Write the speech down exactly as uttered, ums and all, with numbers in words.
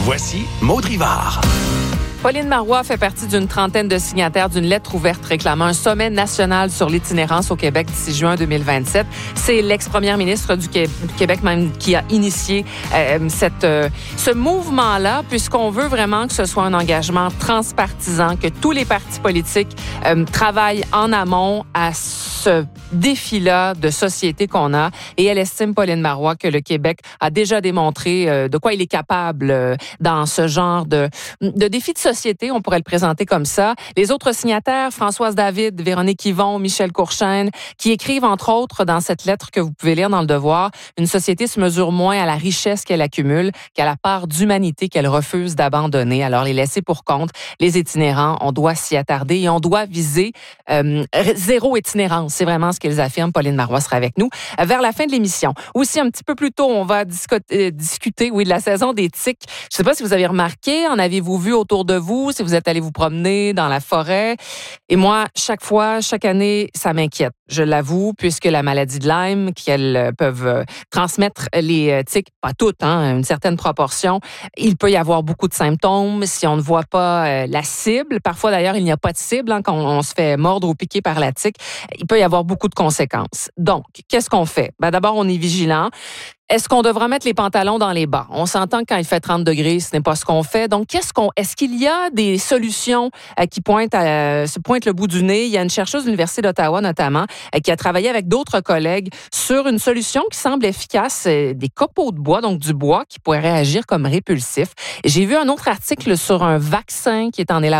Voici Maud Rivard. Pauline Marois fait partie d'une trentaine de signataires d'une lettre ouverte réclamant un sommet national sur l'itinérance au Québec d'ici juin deux mille vingt-sept. C'est l'ex-première ministre du Québec même qui a initié euh, cette, euh, ce mouvement-là, puisqu'on veut vraiment que ce soit un engagement transpartisan, que tous les partis politiques euh, travaillent en amont à ce défi-là de société qu'on a. Et elle estime, Pauline Marois, que le Québec a déjà démontré euh, de quoi il est capable euh, dans ce genre de, de défi de société, on pourrait le présenter comme ça. Les autres signataires, Françoise David, Véronique Yvon, Michel Courchaine, qui écrivent entre autres dans cette lettre que vous pouvez lire dans Le Devoir, une société se mesure moins à la richesse qu'elle accumule qu'à la part d'humanité qu'elle refuse d'abandonner. Alors les laisser pour compte, les itinérants, on doit s'y attarder et on doit viser euh, zéro itinérance. C'est vraiment ce qu'ils affirment. Pauline Marois sera avec nous vers la fin de l'émission. Aussi, un petit peu plus tôt, on va discuter, discuter oui, de la saison des tiques. Je ne sais pas si vous avez remarqué, en avez-vous vu autour de vous, si vous êtes allé vous promener dans la forêt. Et moi, chaque fois, chaque année, ça m'inquiète. Je l'avoue, puisque la maladie de Lyme, qu'elles peuvent transmettre les tiques, pas toutes, hein, une certaine proportion, il peut y avoir beaucoup de symptômes si on ne voit pas la cible. Parfois, d'ailleurs, il n'y a pas de cible hein, quand on se fait mordre ou piquer par la tique. Il peut y avoir beaucoup de conséquences. Donc, qu'est-ce qu'on fait? Ben, d'abord, on est vigilant. Est-ce qu'on devra mettre les pantalons dans les bas? On s'entend que quand il fait trente degrés, ce n'est pas ce qu'on fait. Donc, qu'est-ce qu'on, est-ce qu'il y a des solutions euh, qui pointent, à, se pointent le bout du nez? Il y a une chercheuse de l'Université d'Ottawa, notamment, euh, qui a travaillé avec d'autres collègues sur une solution qui semble efficace, euh, des copeaux de bois, donc du bois, qui pourrait agir comme répulsif. J'ai vu un autre article sur un vaccin qui est en élaboration